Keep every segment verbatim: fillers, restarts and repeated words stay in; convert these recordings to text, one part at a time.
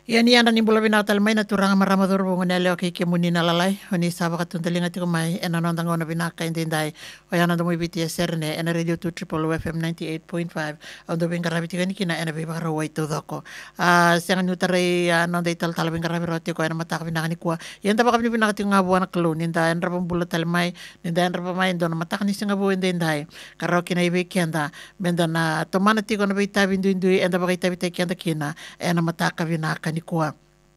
Yan yan ni bula bina tal mai na turang maramadur bungo nele o kike muni na lalai oni saba ka tuntelinga tiko mai ena non tango na bina ka indai o yana do muy biti serne ena radio two triple F M ninety-eight point five o do binga rabi tika nikina ena biba ro wai to doko a senga nyutare non dei tal tal binga rabi roti ko ena mata ka bina ni kwa yan taba ka bina ka tinga buana klon ninda en rabam bula tal mai ninda en rabam mai don mata ka ni singa bu ende indai karo kina ibe kenda benda na tomana tiko na bita bindu indu enda ba kita bita kenda kina ena mata ka bina ka ni kwa.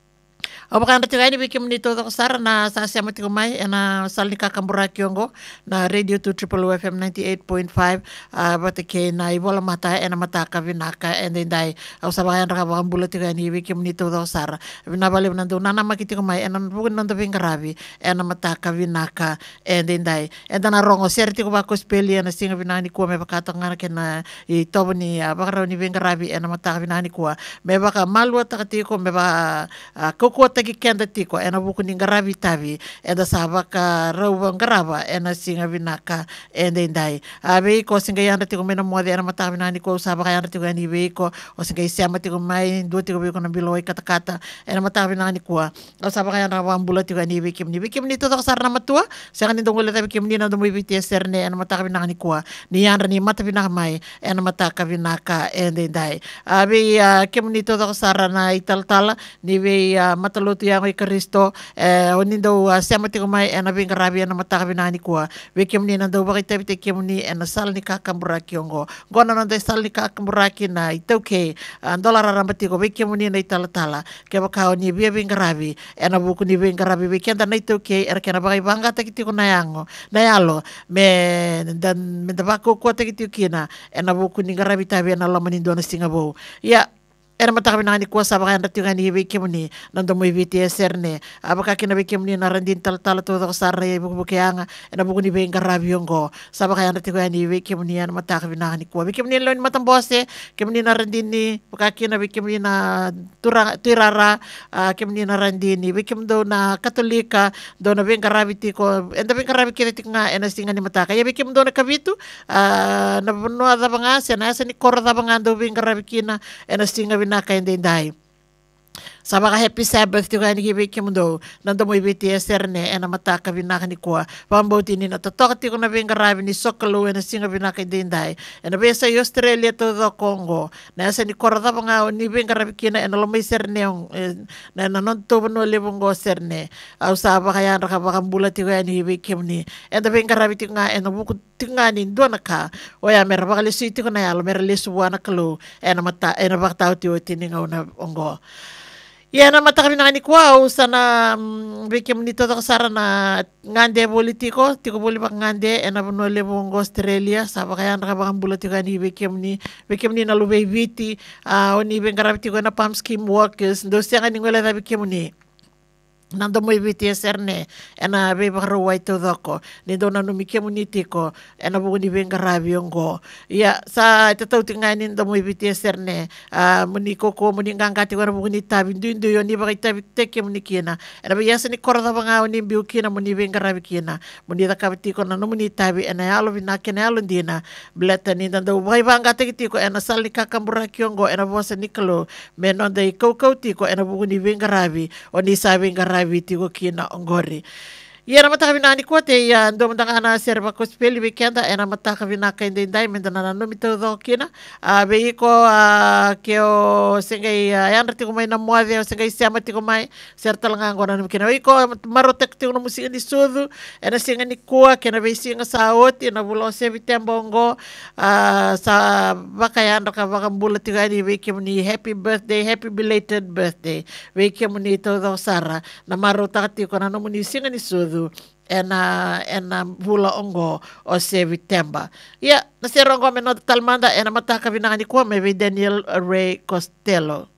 O baka nati kaini biki mnito to sar na sa siya mati kumai na salni kakambura kiongo na radio two triple F M ninety-eight point five uh, bata ke na ibola mata ena mata ka vinaka and then dai au sabayan raka baka mbula tika ni biki mnito to sar vina bale nando nana makiti kumai ena bugun nando vingarabi ena mata ka vinaka and then dai and then rongo serti ko bako speli ena singa vinani kuwa me baka tangana ke na i tobo ni uh, baka raw ni vingarabi ena mata ka vinani kuwa me baka malua takatiko me baka uh, kukuwa taki kenda tiko ena buku ni ngarabi tavi eda sabaka rauwa ngaraba ena singa vinaka enda indai abe ko singa yanda tiko mena mode ena mata vinani ko sabaka yanda tiko ani be ko o singa isiama tiko mai dua tiko be ko na biloi kata kata ena mata vinani ko o sabaka yanda wambula tiko ani be kim ni be kim ni to sarna matua sanga ni dongole tabi kim ni na do biti serne ena mata vinani ko ni yanda ni mata vinaka mai ena mata vinaka enda indai abe kim ni to sarna ital tala ni be mata lotu yang Kristo eh onindo uh, siama tiko mai ena vinga rabi ena mata vinani kwa wekem ni nando bakita bite kem ni ena sal ni kakambura kiongo gona nando sal ni kakambura na itoke uh, dolara rambati ko wekem ni na itala tala ke bakao ni bia vinga rabi ena buku ni vinga rabi wekenda na itoke era kena bagai banga takiti ko nayango nayalo me dan me dabako ko takiti kina ena buku ni garabi tabi ena lamani dona singabo ya era mata kabina ni kuasa baka anda tinga ni beke muni nando mo ibiti serne abaka kina beke muni na randin tal tal to do sarre buku buke anga ena buku ni benga rabiongo sabaka anda tinga ni beke muni na mata kabina ni kuwa beke muni lon matam bose ke muni na randin ni baka kina beke muni na turang tirara ke muni na randin ni beke mdo na katolika do na benga rabiti ko enda benga rabi kina tinga ena singa ni mata kaya beke mdo na kabitu na buno ada banga sena seni korda banga do benga rabi kina ena singa naka ende dai sabaka happy sabbath tiko ani kibi kimundo nando mo ibiti serne ena mataka vinaka ni kwa pamboti ni na totoka tiko na vinga rabi ni sokolo ena singa vinaka dindai ena besa i Australia to do Congo na esa ni korada nga ni vinga rabi kina ena lomai serne na na non to no lebongo serne au sabaka yan raka baka mbula tiko ani kibi kimni ena vinga rabi tiko nga ena buku tiko nga ni dona ka oya mera baka lesu tiko na yalo mera lesu wana kalo ena mata ena baka tau tio tini nga una ongo. Ya na mata kami nangani kwa sana bikim ni todo sara na ngande politiko tiko boli bak ngande ena bono lebo ngo Australia saba kaya na kabang bulati ni bikim ni bikim ni na lubay biti oni bengarab tiko na palm scheme workers ndo siya ngani ngola na bikim ni nando mo ibiti serne ena be bakro waito doko ni dona no mikemu ni tiko ena bugu ni benga rabiongo ya sa tatau tingani ndo mo ibiti serne a muni koko muni ngangati wana bugu ni tabi ndu yo ni bagai tabi teke muni kina ena be yasa ni korda banga ni biu kina muni benga rabi kina muni da kabiti ko na no muni tabi ena yalo bina kena yalo dina bleta ni ndo bagai banga teke tiko ena sal ni kakambura kiongo ena bosa ni kalo menon dai kau kau tiko ena bugu ni benga rabi oni sa benga rabi tiko kina ongori. Ia mata kami nani kuat ya ndo mendang ana serba ko speli weekend ena mata kami naka inde indai mendana no mito do kina a be ko ke o sengai ya rati ko mai na moade o sengai siama tiko mai serta langa ngona no kina ko marotek tiko no musik di sudu ena singa ni kuwa kena be singa saot ena bulo se vitembongo sa bakayan ka baka bulo tiko ani we ni happy birthday happy belated birthday we ni to do sara na marota tiko na no muni singa ni sudu ena ena bula ongo o se vitemba ya na se rongo me no talmanda ena mataka vinani kwa me Daniel Ray Costello.